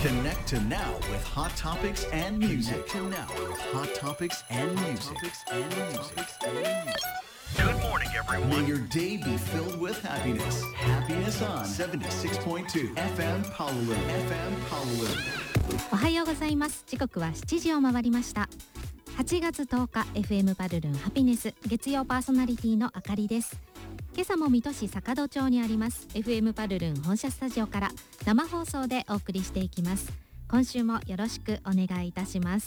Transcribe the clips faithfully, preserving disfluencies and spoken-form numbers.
Connect to now with hot topics and music. Connect to now with hot topics and music. Good morning, everyone. May your day be filled with happiness. Happiness on セブンティシックスポイントツー エフエム Honolulu. エフエム Honolulu. おはようございます。時刻はしちじを回りました。はちがつとおか エフエム パルルンハピネス月曜パーソナリティのあかりです。今朝も水戸市坂戸町にあります エフエム パルルン本社スタジオから生放送でお送りしていきます。今週もよろしくお願いいたします。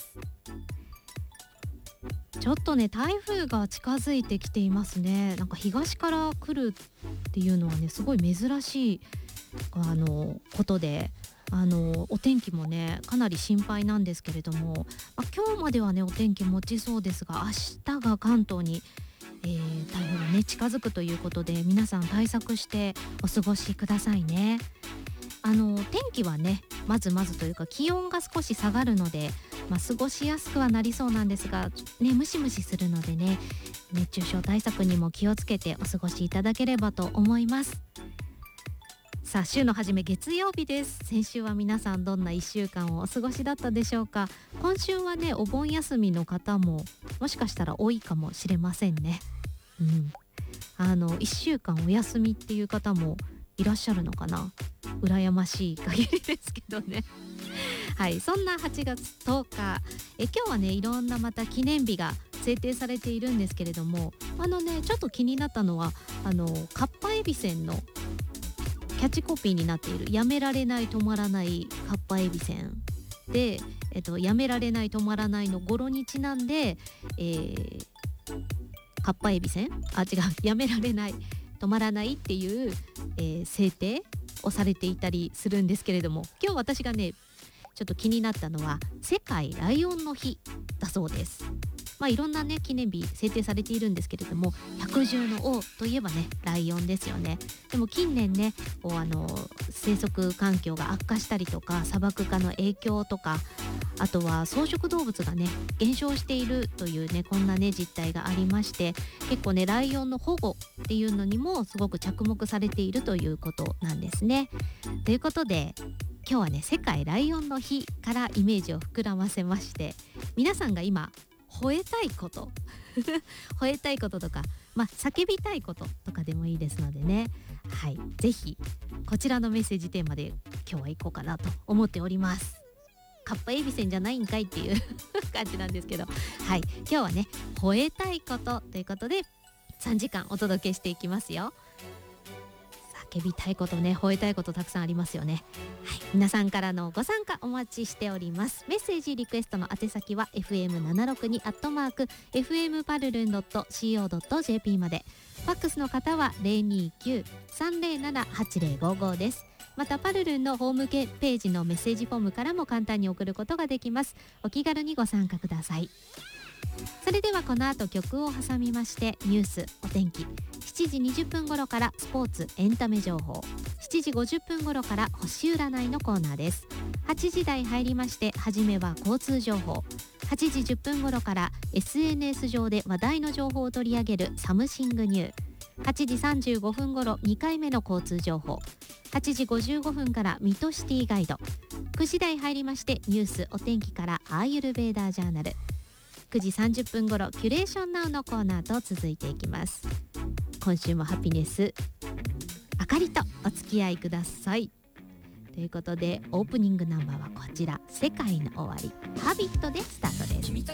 ちょっとね台風が近づいてきていますね。なんか東から来るっていうのはねすごい珍しいあのことで、あのお天気もねかなり心配なんですけれども、まあ、今日まではねお天気持ちそうですが、明日が関東に、えー、台風がね近づくということで、皆さん対策してお過ごしくださいね。あの天気はねまずまずというか気温が少し下がるので、まあ、過ごしやすくはなりそうなんですが、ね、ムシムシするのでね熱中症対策にも気をつけてお過ごしいただければと思います。さあ週の初め月曜日です。先週は皆さんどんないっしゅうかんをお過ごしだったでしょうか。今週はねお盆休みの方ももしかしたら多いかもしれませんね。うん、あのいっしゅうかんお休みっていう方もいらっしゃるのかな。羨ましい限りですけどねはい、そんなはちがつとおかえ今日はねいろんなまた記念日が制定されているんですけれども、あのねちょっと気になったのはあのかっぱえびせんのキャッチコピーになっているやめられない止まらないかっぱえびせんで、えっと、やめられない止まらないの語呂にちなんで、えー、かっぱえびせんあ違うやめられない止まらないっていう、えー、制定をされていたりするんですけれども、今日私がねちょっと気になったのは世界ライオンの日だそうです。まあいろんなね記念日制定されているんですけれども、百獣の王といえばねライオンですよね。でも近年ねこうあの生息環境が悪化したりとか砂漠化の影響とか、あとは草食動物がね減少しているというねこんなね実態がありまして、結構ねライオンの保護っていうのにもすごく着目されているということなんですね。ということで今日はね世界ライオンの日からイメージを膨らませまして、皆さんが今吠えたいこと吠えたいこととか、まあ、叫びたいこととかでもいいですのでね、はい、ぜひこちらのメッセージテーマで今日は行こうかなと思っております。かっぱえびせんじゃないんかいっていう感じなんですけど、はい、今日はね吠えたいことということでさんじかんお届けしていきますよ。叫びたいことね吠えたいことたくさんありますよね。はい、皆さんからのご参加お待ちしております。メッセージリクエストの宛先は エフエムななろくに アットマーク エフエム パルルン ドット シーオー ドット ジェーピー まで。ファックスの方は ゼロにきゅう さんゼロなな はちゼロごご です。またパルルンのホームページのメッセージフォームからも簡単に送ることができます。お気軽にご参加ください。それではこの後曲を挟みましてニュース、お天気、しちじにじゅっぷん頃からスポーツエンタメ情報、しちじごじゅっぷん頃から星占いのコーナーです。はちじ台入りまして初めは交通情報、はちじじゅっぷん頃から エスエヌエス 上で話題の情報を取り上げるサムシングニュー、はちじさんじゅうごふん頃にかいめの交通情報、はちじごじゅうごふんから水戸シティガイド、くじ台入りましてニュース、お天気からアーユルベーダージャーナル、くじさんじゅっぷん頃キュレーションナウのコーナーと続いていきます。今週もハピネスあかりとお付き合いください。ということでオープニングナンバーはこちら、世界の終わりハビットでスタート。